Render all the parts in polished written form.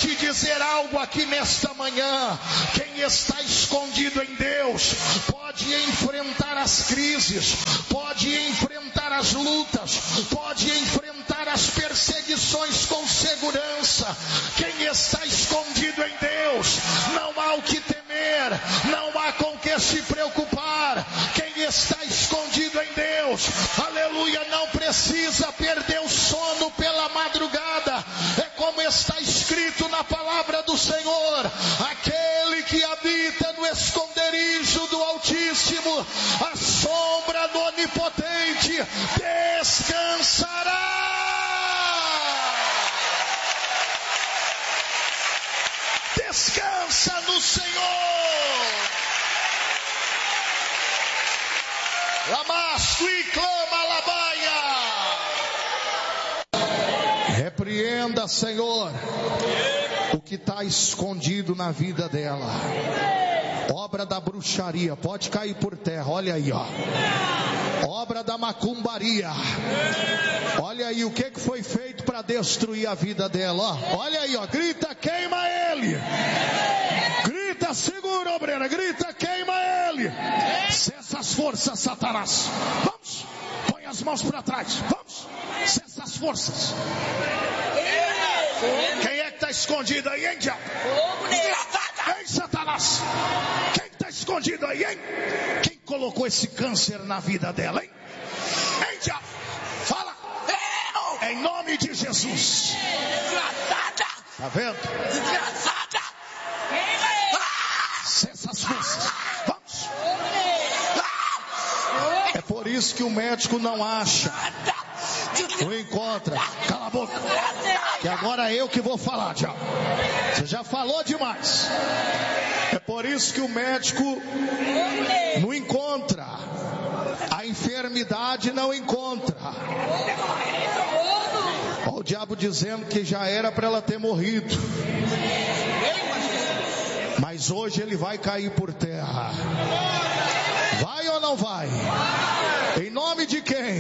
te dizer algo aqui nesta manhã. Quem está escondido em Deus pode enfrentar as crises, pode enfrentar as lutas, pode enfrentar as perseguições com segurança. Quem está escondido em Deus, não há o que temer, não há com que se preocupar. Quem está escondido em Deus, aleluia, não precisa perder o sono pela madrugada. É como está escrito na palavra do Senhor: aquele que habita no esconderijo do Altíssimo, a sombra do Onipotente descansará. Descansa no Senhor. Lamasto e clama labaia. Repreenda, Senhor, o que está escondido na vida dela. Obra da bruxaria, pode cair por terra, olha aí, ó. Obra da macumbaria. Olha aí o que foi feito para destruir a vida dela, ó. Olha aí, ó. Grita, queima ele. Grita, segura, obreira. Grita, queima ele. Cessa as forças, Satanás. Vamos. Põe as mãos para trás. Vamos. Cessa as forças. Quem é que está escondido aí, hein, diabo? Ei, Satanás. Quem está escondido aí, hein? Quem colocou esse câncer na vida dela, hein? Hein, diabo? Fala. Em nome de Jesus. Desgraçada. Tá vendo? Desgraçada. Cessa as forças. Vamos. É por isso que o médico não acha, não encontra. Cala a boca, que agora é eu que vou falar, diabo. Você já falou demais. É por isso que o médico não encontra. A enfermidade não encontra. Olha o diabo dizendo que já era para ela ter morrido, mas hoje ele vai cair por terra. Vai ou não vai? Em nome de quem?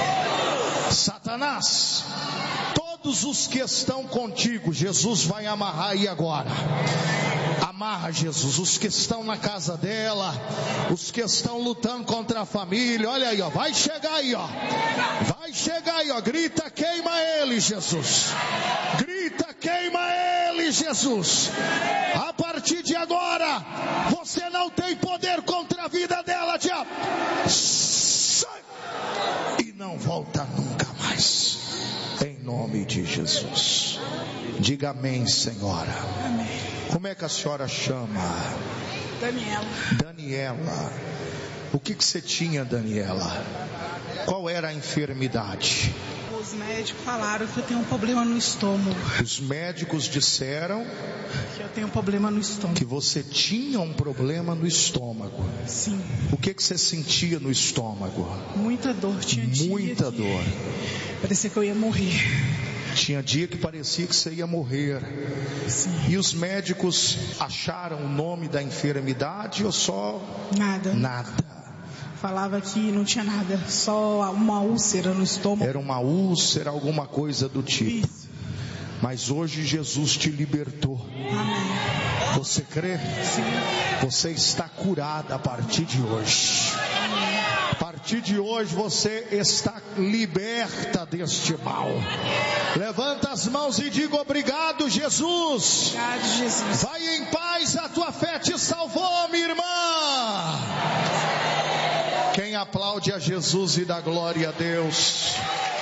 Satanás. Todos os que estão contigo, Jesus vai amarrar aí agora. Amarra, Jesus, os que estão na casa dela, os que estão lutando contra a família. Olha aí, ó, vai chegar aí, ó. Vai chegar aí, ó. Grita, queima ele, Jesus. Grita, queima ele, Jesus. A partir de agora, você não tem poder contra a vida dela, diabo. Sai e não volta nunca mais. Em nome de Jesus. Diga amém, senhora. Amém. Como é que a senhora chama? Daniela. Daniela. O que você tinha, Daniela? Qual era a enfermidade? Os médicos falaram que eu tenho um problema no estômago. Os médicos disseram que eu tenho um problema no estômago. Que você tinha um problema no estômago. Sim. O que você sentia no estômago? Muita dor. Tinha muita dor. Parecia que eu ia morrer. Tinha dia que parecia que você ia morrer. Sim. E os médicos acharam o nome da enfermidade ou só? Nada. Nada. Falava que não tinha nada, só uma úlcera no estômago. Era uma úlcera, alguma coisa do tipo. Isso. Mas hoje Jesus te libertou. Amém. Você crê? Sim. Você está curada a partir de hoje. Amém. A partir de hoje você está liberta deste mal. Levanta as mãos e diga obrigado, Jesus. Obrigado, Jesus. Vai em paz, a tua fé te salvou, minha irmã. Quem aplaude a Jesus e dá glória a Deus?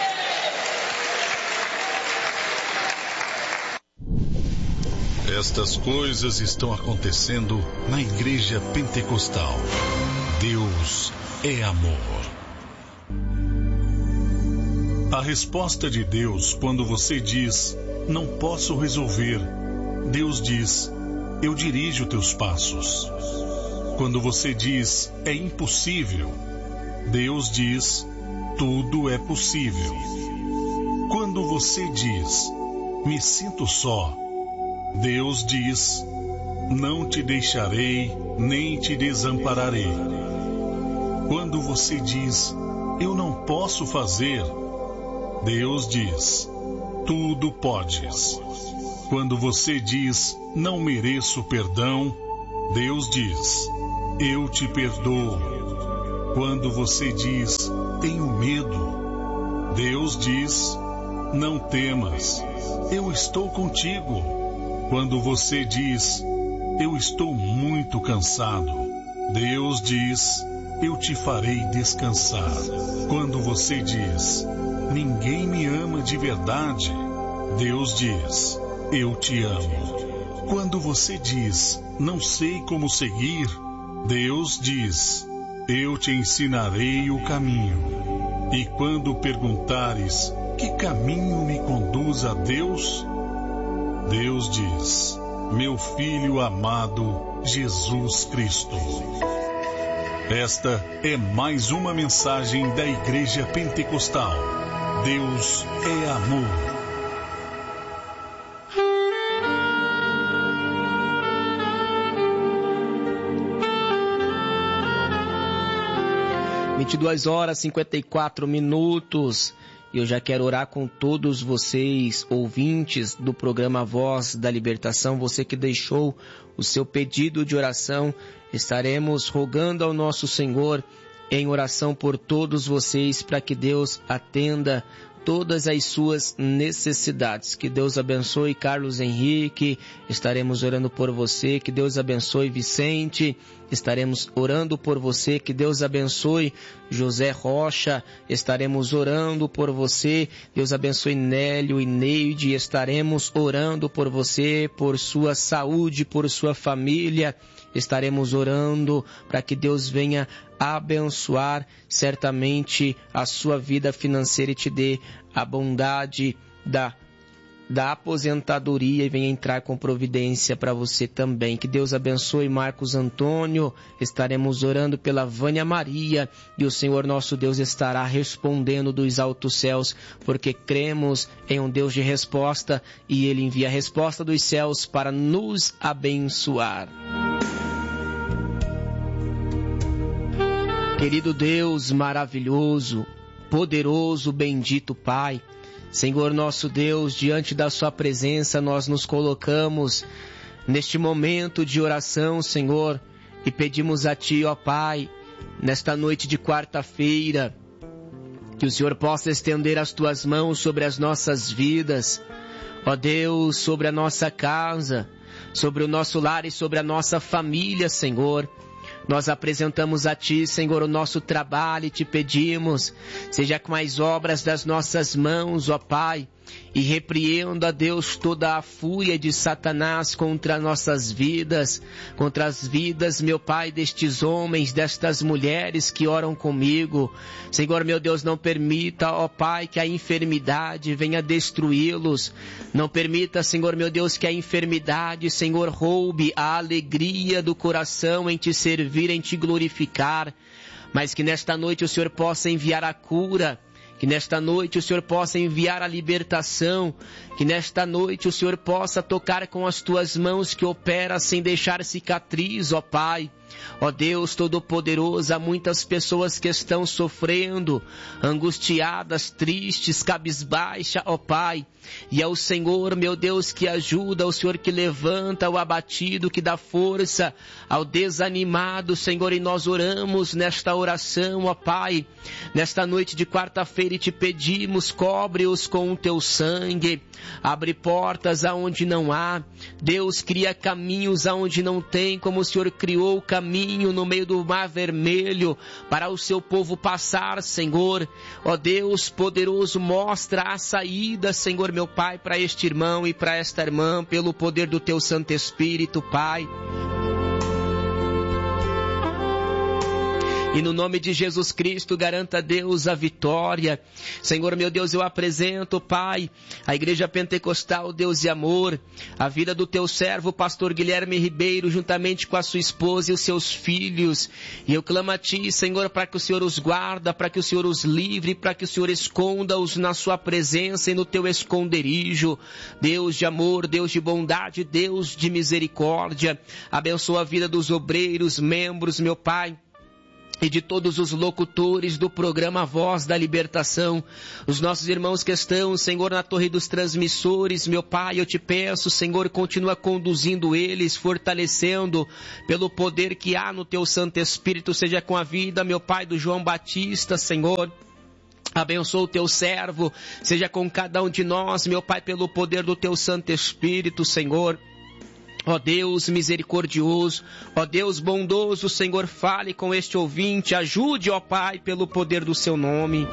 Estas coisas estão acontecendo na Igreja Pentecostal. Deus é amor. A resposta de Deus quando você diz, não posso resolver, Deus diz, eu dirijo teus passos. Quando você diz, é impossível, Deus diz, tudo é possível. Quando você diz, me sinto só, Deus diz, não te deixarei, nem te desampararei. Quando você diz, eu não posso fazer, Deus diz, tudo podes. Quando você diz, não mereço perdão, Deus diz, eu te perdoo. Quando você diz, tenho medo, Deus diz, não temas, eu estou contigo. Quando você diz, eu estou muito cansado, Deus diz, eu te farei descansar. Quando você diz, ninguém me ama de verdade, Deus diz, eu te amo. Quando você diz, não sei como seguir, Deus diz, eu te ensinarei o caminho. E quando perguntares, que caminho me conduz a Deus? Deus diz, meu Filho amado, Jesus Cristo. Esta é mais uma mensagem da Igreja Pentecostal. Deus é amor. Às 22h54. Eu já quero orar com todos vocês, ouvintes do programa Voz da Libertação, você que deixou o seu pedido de oração. Estaremos rogando ao nosso Senhor em oração por todos vocês, para que Deus atenda todas as suas necessidades. Que Deus abençoe Carlos Henrique, estaremos orando por você. Que Deus abençoe Vicente, estaremos orando por você. Que Deus abençoe José Rocha, estaremos orando por você. Deus abençoe Nélio e Neide, estaremos orando por você, por sua saúde, por sua família. Estaremos orando para que Deus venha abençoar certamente a sua vida financeira e te dê a bondade da aposentadoria e venha entrar com providência para você também. Que Deus abençoe Marcos Antônio. Estaremos orando pela Vânia Maria e o Senhor nosso Deus estará respondendo dos altos céus, porque cremos em um Deus de resposta e Ele envia a resposta dos céus para nos abençoar. Querido Deus maravilhoso, poderoso, bendito Pai, Senhor nosso Deus, diante da sua presença nós nos colocamos neste momento de oração, Senhor, e pedimos a Ti, ó Pai, nesta noite de quarta-feira, que o Senhor possa estender as Tuas mãos sobre as nossas vidas, ó Deus, sobre a nossa casa, sobre o nosso lar e sobre a nossa família, Senhor. Nós apresentamos a Ti, Senhor, o nosso trabalho e Te pedimos, seja com as obras das nossas mãos, ó Pai, e repreenda, Deus, toda a fúria de Satanás contra nossas vidas, contra as vidas, meu Pai, destes homens, destas mulheres que oram comigo. Senhor, meu Deus, não permita, ó Pai, que a enfermidade venha destruí-los. Não permita, Senhor, meu Deus, que a enfermidade, Senhor, roube a alegria do coração em Te servir, em Te glorificar. Mas que nesta noite o Senhor possa enviar a cura, que nesta noite o Senhor possa enviar a libertação, que nesta noite o Senhor possa tocar com as Tuas mãos que opera sem deixar cicatriz, ó Pai. Ó Deus Todo-Poderoso, há muitas pessoas que estão sofrendo, angustiadas, tristes, cabisbaixa, ó Pai. E é o Senhor, meu Deus, que ajuda, o Senhor que levanta o abatido, que dá força ao desanimado, Senhor. E nós oramos nesta oração, ó Pai, nesta noite de quarta-feira e Te pedimos, cobre-os com o Teu sangue, abre portas aonde não há, Deus cria caminhos aonde não tem, como o Senhor criou o caminho no meio do Mar Vermelho para o Seu povo passar, Senhor. Ó Deus poderoso, mostra a saída, Senhor, meu Pai, para este irmão e para esta irmã, pelo poder do Teu Santo Espírito, Pai. E no nome de Jesus Cristo, garanta, Deus, a vitória. Senhor, meu Deus, eu apresento, Pai, a Igreja Pentecostal, Deus e Amor, a vida do Teu servo, pastor Guilherme Ribeiro, juntamente com a sua esposa e os seus filhos. E eu clamo a Ti, Senhor, para que o Senhor os guarda, para que o Senhor os livre, para que o Senhor esconda-os na Sua presença e no Teu esconderijo. Deus de amor, Deus de bondade, Deus de misericórdia. Abençoa a vida dos obreiros, membros, meu Pai, e de todos os locutores do programa Voz da Libertação, os nossos irmãos que estão, Senhor, na torre dos transmissores, meu Pai, eu te peço, Senhor, continua conduzindo eles, fortalecendo pelo poder que há no teu Santo Espírito, seja com a vida, meu Pai, do João Batista, Senhor. Abençoa o teu servo, seja com cada um de nós, meu Pai, pelo poder do teu Santo Espírito, Senhor. Ó Deus misericordioso, ó Deus bondoso, Senhor, fale com este ouvinte, ajude, ó Pai, pelo poder do seu nome.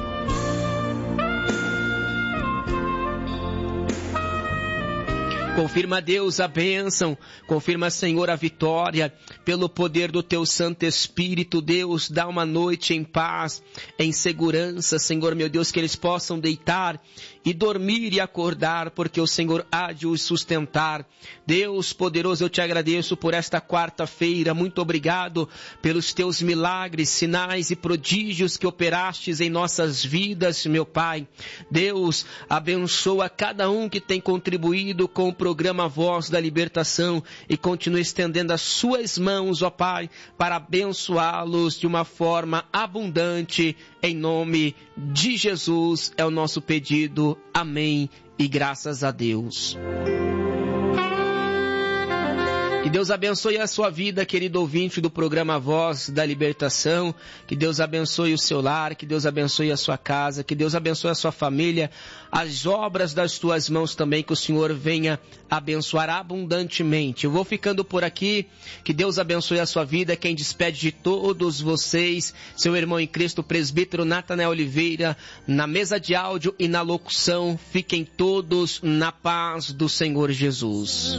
Confirma, Deus, a bênção, confirma, Senhor, a vitória, pelo poder do teu Santo Espírito, Deus, dá uma noite em paz, em segurança, Senhor, meu Deus, que eles possam deitar e dormir e acordar, porque o Senhor há de os sustentar. Deus poderoso, eu te agradeço por esta quarta-feira, muito obrigado pelos teus milagres, sinais e prodígios que operastes em nossas vidas, meu Pai. Deus, abençoa cada um que tem contribuído com o programa Voz da Libertação e continue estendendo as suas mãos, ó Pai, para abençoá-los de uma forma abundante, em nome de Jesus é o nosso pedido. Amém e graças a Deus. Que Deus abençoe a sua vida, querido ouvinte do programa Voz da Libertação. Que Deus abençoe o seu lar, que Deus abençoe a sua casa, que Deus abençoe a sua família, as obras das tuas mãos também, que o Senhor venha abençoar abundantemente. Eu vou ficando por aqui, que Deus abençoe a sua vida. Quem despede de todos vocês, seu irmão em Cristo, presbítero Natanael Oliveira, na mesa de áudio e na locução. Fiquem todos na paz do Senhor Jesus.